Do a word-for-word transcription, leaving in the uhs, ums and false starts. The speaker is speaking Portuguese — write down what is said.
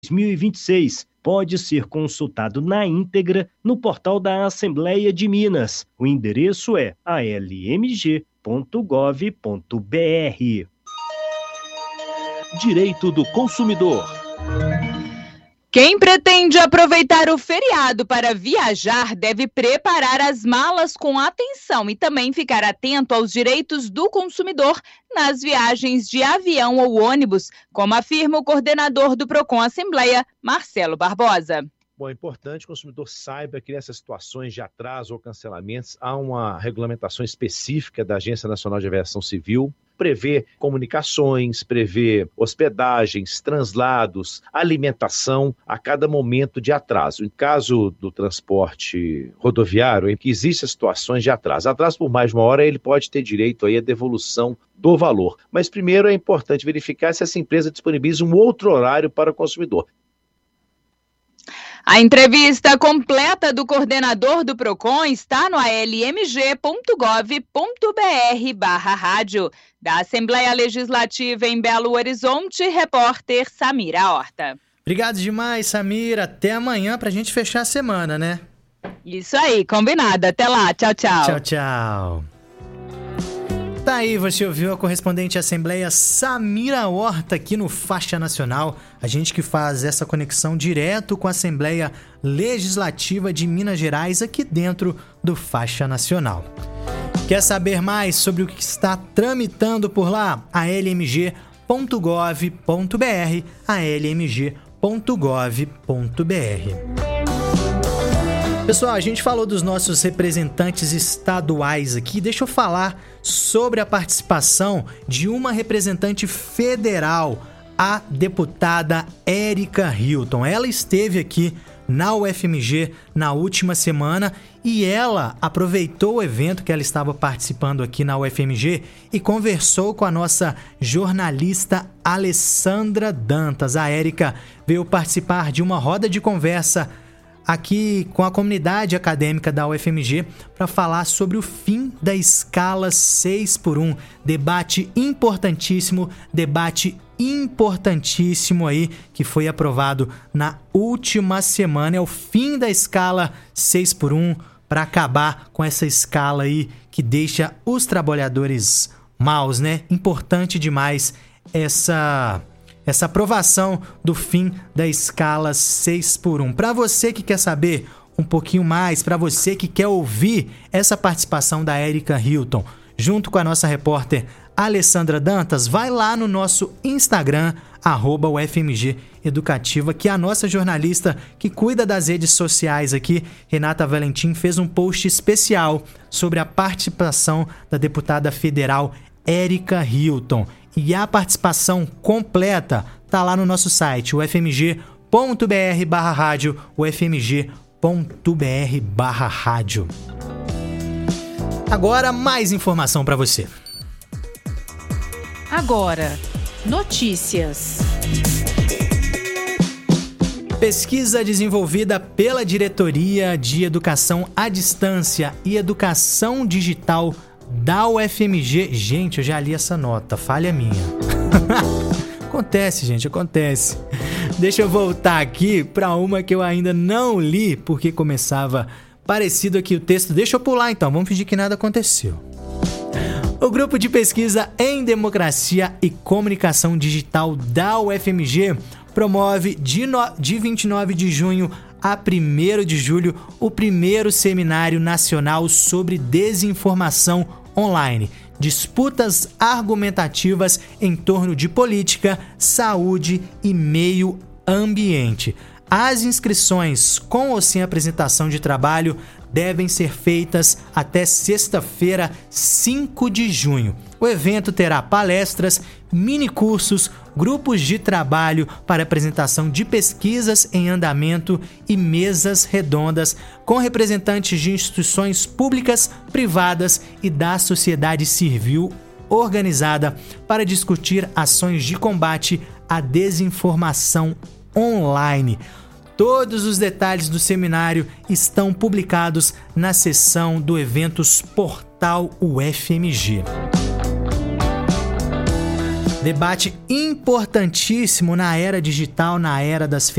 dois mil e vinte e seis pode ser consultado na íntegra no portal da Assembleia de Minas. O endereço é a l m g ponto gov ponto b r. Direito do consumidor. Quem pretende aproveitar o feriado para viajar deve preparar as malas com atenção e também ficar atento aos direitos do consumidor nas viagens de avião ou ônibus, como afirma o coordenador do Procon Assembleia, Marcelo Barbosa. Bom, é importante que o consumidor saiba que nessas situações de atraso ou cancelamentos há uma regulamentação específica da Agência Nacional de Aviação Civil, prevê comunicações, prevê hospedagens, translados, alimentação a cada momento de atraso. Em caso do transporte rodoviário, em que existem situações de atraso, atraso por mais de uma hora, ele pode ter direito aí à devolução do valor. Mas primeiro é importante verificar se essa empresa disponibiliza um outro horário para o consumidor. A entrevista completa do coordenador do Procon está no a l m g ponto gov ponto b r barra rádio. Da Assembleia Legislativa em Belo Horizonte, repórter Samira Horta. Obrigado demais, Samira. Até amanhã pra gente fechar a semana, né? Isso aí, combinado. Até lá. Tchau, tchau. Tchau, tchau. Tá aí, você ouviu a correspondente Assembleia Samira Horta aqui no Faixa Nacional. A gente que faz essa conexão direto com a Assembleia Legislativa de Minas Gerais aqui dentro do Faixa Nacional. Quer saber mais sobre o que está tramitando por lá? a l m g ponto gov ponto b r, a l m g ponto gov ponto b r. Pessoal, a gente falou dos nossos representantes estaduais aqui. Deixa eu falar sobre a participação de uma representante federal, a deputada Érica Hilton. Ela esteve aqui na U F M G na última semana e ela aproveitou o evento que ela estava participando aqui na U F M G e conversou com a nossa jornalista Alessandra Dantas. A Érica veio participar de uma roda de conversa aqui com a comunidade acadêmica da U F M G para falar sobre o fim da escala seis por um. Debate importantíssimo, debate importantíssimo aí que foi aprovado na última semana. É o fim da escala seis por um para acabar com essa escala aí que deixa os trabalhadores maus, né? Importante demais essa... essa aprovação do fim da escala seis por um. Para você que quer saber um pouquinho mais, para você que quer ouvir essa participação da Érica Hilton, junto com a nossa repórter Alessandra Dantas, vai lá no nosso Instagram, arroba U F M G Educativa, que a nossa jornalista que cuida das redes sociais aqui, Renata Valentim, fez um post especial sobre a participação da deputada federal Érica Hilton. E a participação completa tá lá no nosso site, u f m g ponto b r barra rádio, u f m g ponto b r barra rádio. Agora, mais informação para você. Agora, notícias. Pesquisa desenvolvida pela Diretoria de Educação à Distância e Educação Digital da U F M G. Gente, eu já li essa nota, falha minha. Acontece, gente, acontece. Deixa eu voltar aqui para uma que eu ainda não li, porque começava parecido aqui o texto. Deixa eu pular então, vamos fingir que nada aconteceu. O Grupo de Pesquisa em Democracia e Comunicação Digital da U F M G promove de, no... de vinte e nove de junho a primeiro de julho o primeiro Seminário Nacional sobre Desinformação Online. Disputas argumentativas em torno de política, saúde e meio ambiente. As inscrições, com ou sem apresentação de trabalho, devem ser feitas até sexta-feira, cinco de junho. O evento terá palestras, minicursos, grupos de trabalho para apresentação de pesquisas em andamento e mesas redondas com representantes de instituições públicas, privadas e da sociedade civil organizada para discutir ações de combate à desinformação online. Todos os detalhes do seminário estão publicados na seção do Eventos Portal U F M G. Debate importantíssimo na era digital, na era das